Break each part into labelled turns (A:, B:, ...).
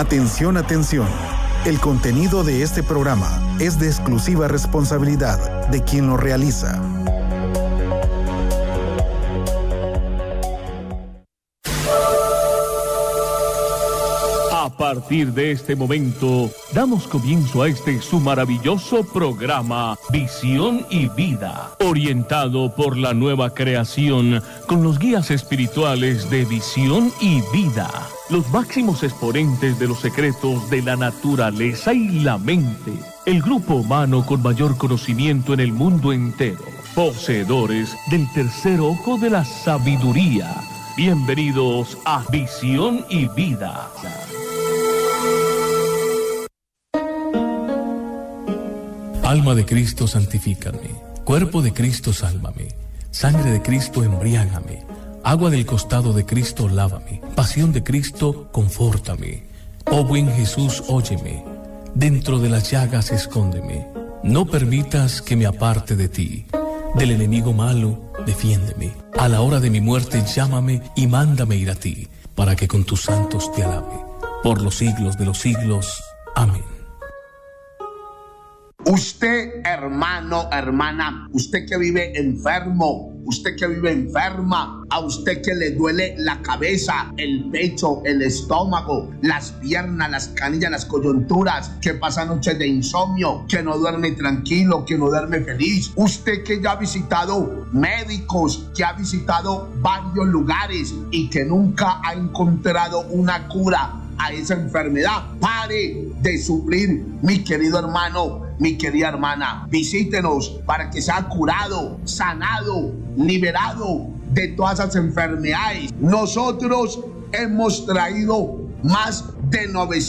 A: Atención, atención. El contenido de este programa es de exclusiva responsabilidad de quien lo realiza.
B: A partir de este momento, damos comienzo a su maravilloso programa Visión y Vida, orientado por la nueva creación con los guías espirituales de Visión y Vida, los máximos exponentes de los secretos de la naturaleza y la mente, el grupo humano con mayor conocimiento en el mundo entero, poseedores del tercer ojo de la sabiduría. Bienvenidos a Visión y Vida.
C: Alma de Cristo, santifícame. Cuerpo de Cristo, sálvame. Sangre de Cristo, embriágame. Agua del costado de Cristo, lávame. Pasión de Cristo, confórtame. Oh buen Jesús, óyeme. Dentro de las llagas, escóndeme. No permitas que me aparte de ti. Del enemigo malo, defiéndeme. A la hora de mi muerte, llámame y mándame ir a ti, para que con tus santos te alabe. Por los siglos de los siglos. Amén.
D: Usted, hermano, hermana, usted que vive enfermo, usted que vive enferma, a usted que le duele la cabeza, el pecho, el estómago, las piernas, las canillas, las coyunturas, que pasa noches de insomnio, que no duerme tranquilo, que no duerme feliz. Usted que ya ha visitado médicos, que ha visitado varios lugares y que nunca ha encontrado una cura a esa enfermedad. Pare de sufrir, mi querido hermano, mi querida hermana. Visítenos para que sea curado, sanado, liberado de todas esas enfermedades. Nosotros hemos traído más de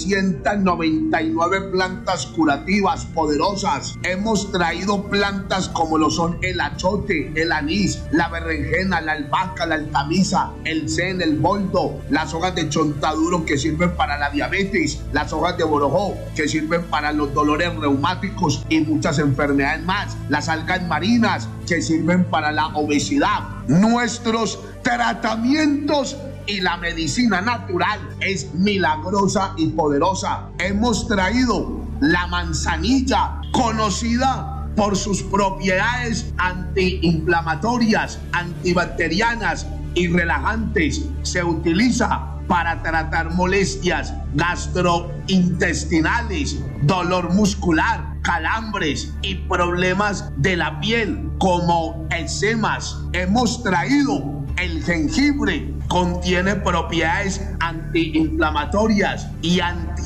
D: 999 plantas curativas poderosas. Hemos traído plantas como lo son el achote, el anís, la berenjena, la albahaca, la altamisa, el zen, el boldo, las hojas de chontaduro que sirven para la diabetes, las hojas de borojó que sirven para los dolores reumáticos y muchas enfermedades más, las algas marinas que sirven para la obesidad. Nuestros tratamientos y la medicina natural es milagrosa y poderosa. Hemos traído la manzanilla, conocida por sus propiedades antiinflamatorias, antibacterianas y relajantes. Se utiliza para tratar molestias gastrointestinales, dolor muscular, calambres y problemas de la piel como eczemas. Hemos traído el jengibre, contiene propiedades antiinflamatorias y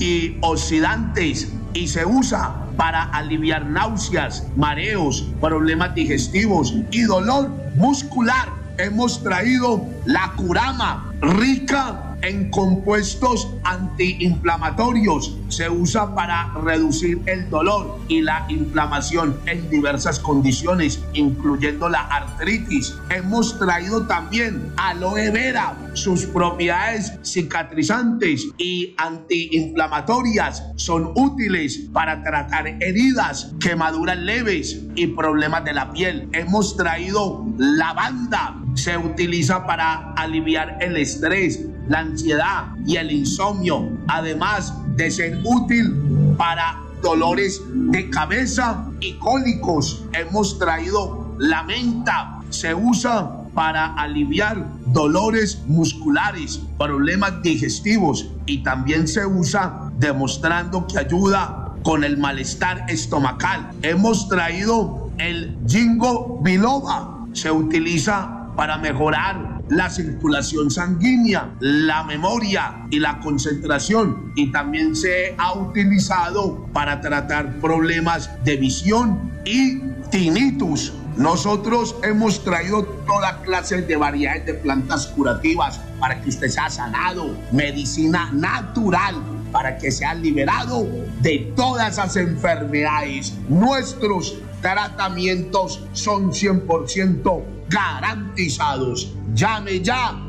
D: antioxidantes y se usa para aliviar náuseas, mareos, problemas digestivos y dolor muscular. Hemos traído la curama, rica en compuestos antiinflamatorios. Se usa para reducir el dolor y la inflamación en diversas condiciones, incluyendo la artritis. Hemos traído también aloe vera. Sus propiedades cicatrizantes y antiinflamatorias son útiles para tratar heridas, quemaduras leves y problemas de la piel. Hemos traído lavanda. Se utiliza para aliviar el estrés, la ansiedad y el insomnio, además de ser útil para dolores de cabeza y cólicos. Hemos traído la menta. Se usa para aliviar dolores musculares, problemas digestivos y también se usa demostrando que ayuda con el malestar estomacal. Hemos traído el ginkgo biloba. Se utiliza para mejorar la circulación sanguínea, la memoria y la concentración, y también se ha utilizado para tratar problemas de visión y tinnitus. Nosotros hemos traído toda clase de variedades de plantas curativas para que usted sea sanado, medicina natural para que sea liberado de todas esas enfermedades. Nuestros tratamientos son 100% garantizados. Llame ya,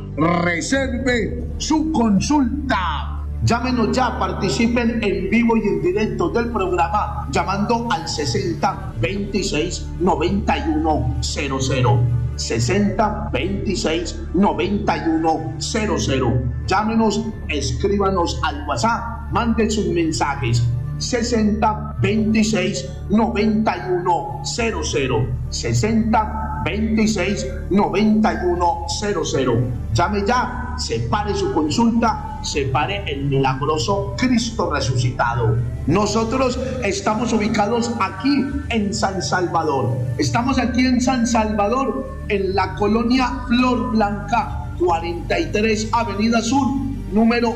D: reserve su consulta. Llámenos ya, participen en vivo y en directo del programa llamando al 60 26 91 00. 60269100. Llámenos, escríbanos al WhatsApp, manden sus mensajes. 60269100. 60269100. Llame ya, separe su consulta, separe el milagroso Cristo resucitado. Nosotros estamos ubicados aquí en San Salvador. Estamos aquí en San Salvador, en la colonia Flor Blanca, 43 Avenida Sur, número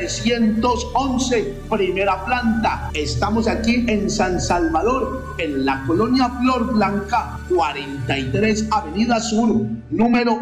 D: 311, primera planta. Estamos aquí en San Salvador, en la colonia Flor Blanca, 43 Avenida Sur, número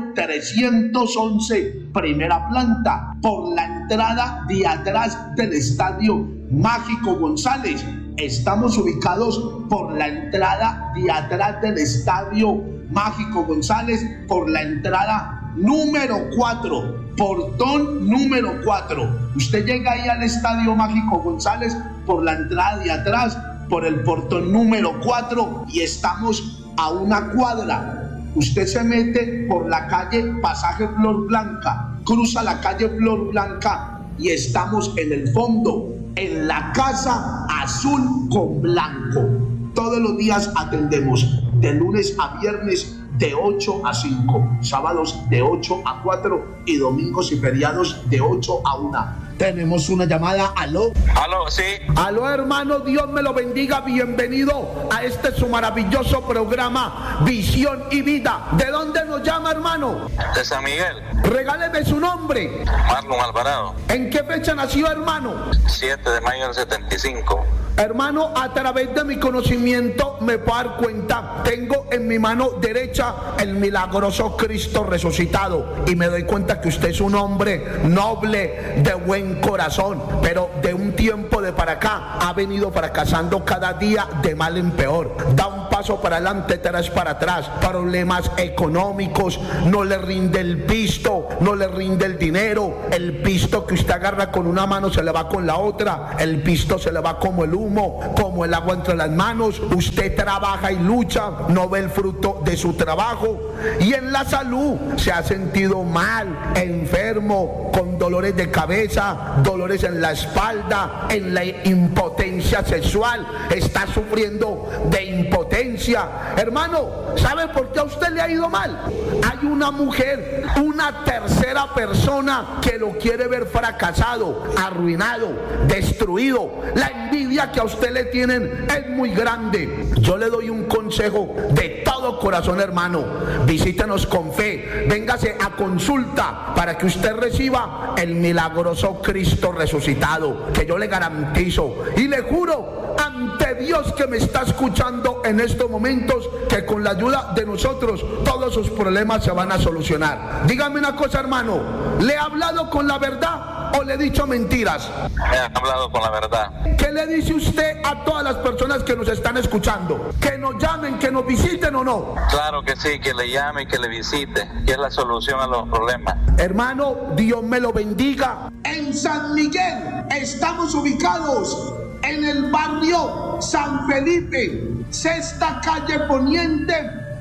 D: 311, primera planta, por la entrada de atrás del Estadio Mágico González. Estamos ubicados por la entrada de atrás del Estadio Mágico González, por la entrada número 4, portón número 4. Usted llega ahí al Estadio Mágico González por la entrada de atrás, por el portón número 4, y estamos a una cuadra. Usted se mete por la calle Pasaje Flor Blanca, cruza la calle Flor Blanca y estamos en el fondo, en la Casa Azul con Blanco. Todos los días atendemos de lunes a viernes de 8 a 5, sábados de 8 a 4 y domingos y feriados de 8 a 1. Tenemos una llamada. Aló.
E: Aló, sí.
D: Aló, hermano, Dios me lo bendiga. Bienvenido a este su maravilloso programa Visión y Vida. ¿De dónde nos llama, hermano?
E: De San Miguel.
D: Regáleme su nombre.
E: Marlon Alvarado.
D: ¿En qué fecha nació, hermano?
E: 7 de mayo del 75.
D: Hermano, a través de mi conocimiento me puedo dar cuenta, tengo en mi mano derecha el milagroso Cristo resucitado, y me doy cuenta que usted es un hombre noble, de buen corazón, pero de un tiempo de para acá ha venido fracasando cada día de mal en peor. Da un paso para adelante, 3 para atrás, problemas económicos, no le rinde el pisto, no le rinde el dinero, el pisto que usted agarra con una mano se le va con la otra, el pisto se le va como el humo, como el agua entre las manos. Usted trabaja y lucha, no ve el fruto de su trabajo, y en la salud se ha sentido mal, enfermo, con dolores de cabeza, dolores en la espalda, en la impotencia sexual, está sufriendo de impotencia. Hermano, ¿sabe por qué a usted le ha ido mal? Hay una mujer, una tercera persona que lo quiere ver fracasado, arruinado, destruido. La envidia que a usted le tienen es muy grande. Yo le doy un consejo de todo corazón, hermano. Visítenos con fe, véngase a consulta para que usted reciba el milagroso Cristo resucitado, que yo le garantizo y le juro ante Dios que me está escuchando en estos momentos, que con la ayuda de nosotros todos sus problemas se van a solucionar. Dígame una cosa, hermano, ¿le he hablado con la verdad o le he dicho mentiras?
E: Me he hablado con la verdad.
D: ¿Qué le dice usted a todas las personas que nos están escuchando? ¿Que nos llamen, que nos visiten o no?
E: Claro que sí, que le llame y que le visite, que es la solución a los problemas.
D: Hermano, Dios me lo bendiga. En San Miguel estamos ubicados en el barrio San Felipe, 6ª calle Poniente,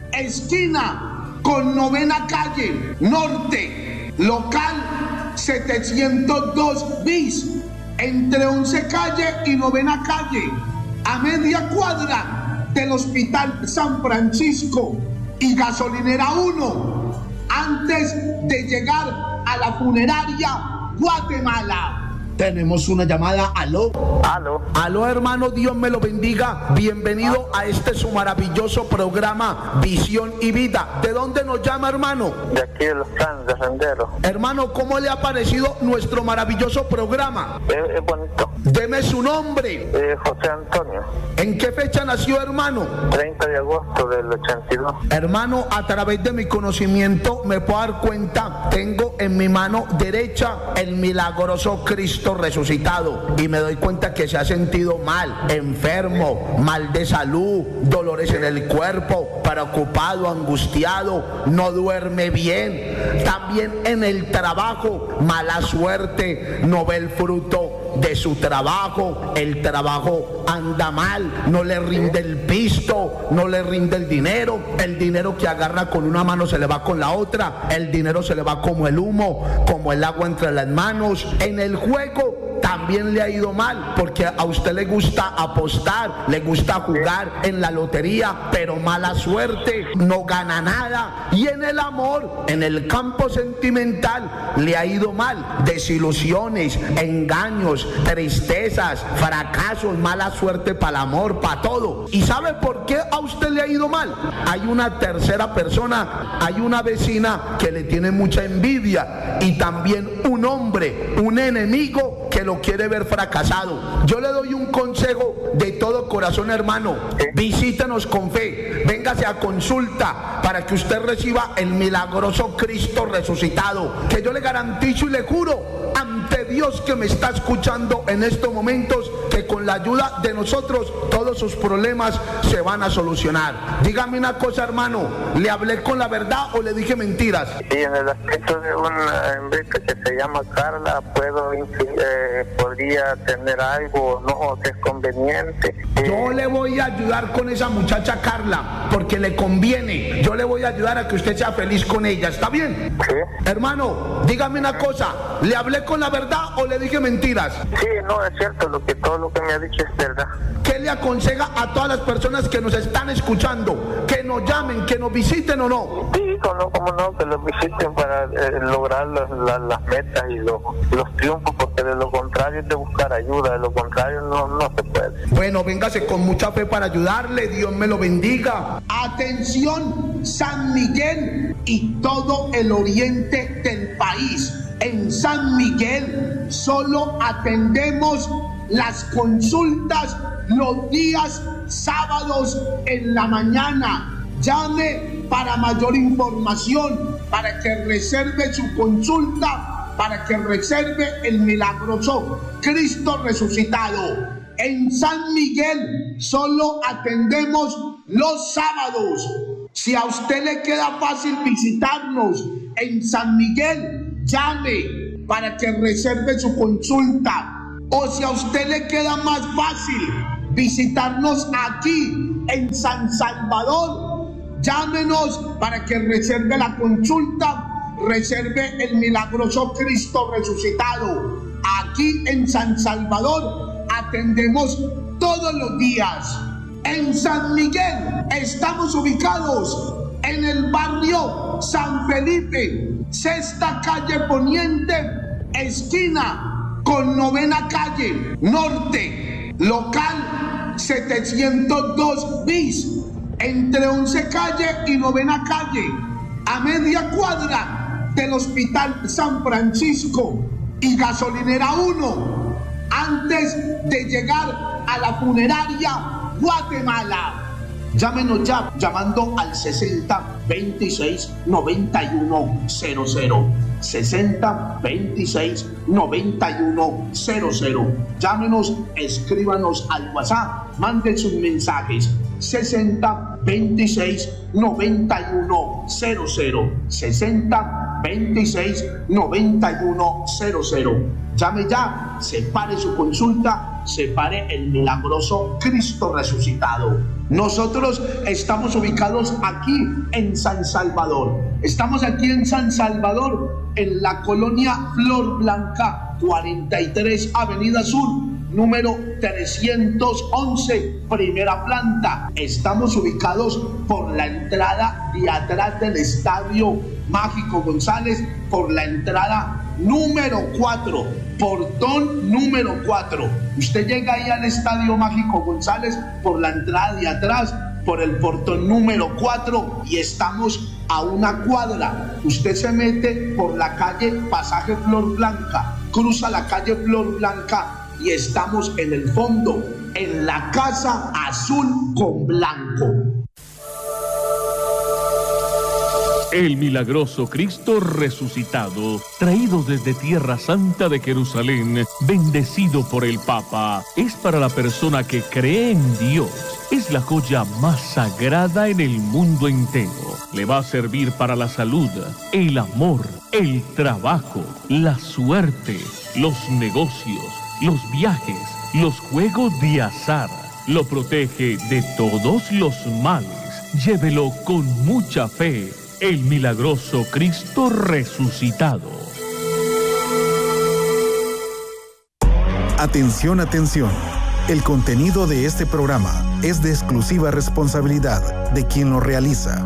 D: esquina con 9ª calle Norte, local 702 bis, entre 11 calle y 9ª calle, a media cuadra del Hospital San Francisco y Gasolinera 1, antes de llegar a la funeraria Guatemala. Tenemos una llamada. Aló.
E: Aló.
D: Aló, hermano, Dios me lo bendiga. Bienvenido a este su maravilloso programa Visión y Vida. ¿De dónde nos llama, hermano?
E: De aquí de Los Planes, de Rendero.
D: Hermano, ¿cómo le ha parecido nuestro maravilloso programa?
E: Es bonito.
D: Deme su nombre.
E: José Antonio.
D: ¿En qué fecha nació, hermano?
E: 30 de agosto del 82.
D: Hermano, a través de mi conocimiento me puedo dar cuenta, tengo en mi mano derecha el milagroso Cristo resucitado, y me doy cuenta que se ha sentido mal, enfermo, mal de salud, dolores en el cuerpo, preocupado, angustiado, no duerme bien, También en el trabajo, mala suerte, no ve el fruto de su trabajo, el trabajo anda mal, no le rinde el pisto, no le rinde el dinero que agarra con una mano se le va con la otra, el dinero se le va como el humo, como el agua entre las manos. En el juego también le ha ido mal, porque a usted le gusta apostar, le gusta jugar en la lotería, pero mala suerte, no gana nada. Y en el amor, en el campo sentimental, le ha ido mal, desilusiones, engaños, tristezas, fracasos, mala suerte para el amor, para todo. ¿Y sabe por qué a usted le ha ido mal? Hay una tercera persona, hay una vecina que le tiene mucha envidia, y también un hombre, un enemigo que lo quiere ver fracasado. Yo le doy un consejo de todo corazón, hermano: visítenos con fe, véngase a consulta para que usted reciba el milagroso Cristo resucitado, que yo le garantizo y le juro ante Dios que me está escuchando en estos momentos, que con la ayuda de nosotros todos sus problemas se van a solucionar. Dígame una cosa, hermano, ¿le hablé con la verdad o le dije mentiras?
E: Sí, en el aspecto de una hembrita que se llama Carla, podría tener algo, no, que es conveniente.
D: Yo le voy a ayudar con esa muchacha Carla, porque le conviene. Yo le voy a ayudar a que usted sea feliz con ella, ¿está bien?
E: Sí.
D: Hermano, dígame una cosa, ¿le hablé con la verdad o le dije mentiras?
E: Sí, no, es cierto, todo lo que me ha dicho es verdad.
D: ¿Qué le aconseja a todas las personas que nos están escuchando? ¿Que nos llamen, que nos visiten o no?
E: Sí, como no, que los visiten para lograr las metas y los triunfos, porque de lo contrario es de buscar ayuda, de lo contrario no se puede.
D: Bueno, véngase con mucha fe para ayudarle, Dios me lo bendiga. Atención, San Miguel y todo el oriente del país. En San Miguel solo atendemos las consultas los días sábados en la mañana. Llame para mayor información, para que reserve su consulta, para que reserve el milagroso Cristo resucitado. En San Miguel solo atendemos los sábados. Si a usted le queda fácil visitarnos en San Miguel, llame para que reserve su consulta. O si a usted le queda más fácil visitarnos aquí en San Salvador, llámenos para que reserve la consulta, reserve el milagroso Cristo resucitado. Aquí en San Salvador atendemos todos los días. En San Miguel estamos ubicados en el barrio San Felipe, sexta calle poniente, esquina con novena calle norte, local 702 bis, entre 11 calle y novena calle, a media cuadra del Hospital San Francisco y Gasolinera 1, antes de llegar a la funeraria Guatemala. Llámenos ya llamando al 60 26 91 00. 60 26 91 00. Llámenos, escríbanos al WhatsApp, manden sus mensajes. 60 26 91 00. 60 26 91 00. Llame ya, separe su consulta, separe el milagroso Cristo resucitado. Nosotros estamos ubicados aquí en San Salvador. Estamos aquí en San Salvador, en la colonia Flor Blanca, 43 Avenida Sur, número 311, primera planta. Estamos ubicados por la entrada de atrás del Estadio Mágico González, por la entrada número 4, portón número 4. Usted llega ahí al Estadio Mágico González por la entrada de atrás, por el portón número 4, y estamos a una cuadra. Usted se mete por la calle Pasaje Flor Blanca, cruza la calle Flor Blanca y estamos en el fondo, en la casa azul con blanco.
B: El milagroso Cristo resucitado, traído desde Tierra Santa de Jerusalén, bendecido por el Papa, es para la persona que cree en Dios. Es la joya más sagrada en el mundo entero. Le va a servir para la salud, el amor, el trabajo, la suerte, los negocios, los viajes, los juegos de azar. Lo protege de todos los males. Llévelo con mucha fe. El milagroso Cristo resucitado.
A: Atención, atención. El contenido de este programa es de exclusiva responsabilidad de quien lo realiza.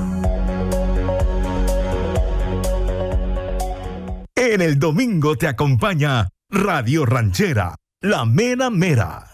F: En el domingo te acompaña Radio Ranchera, la mera mera.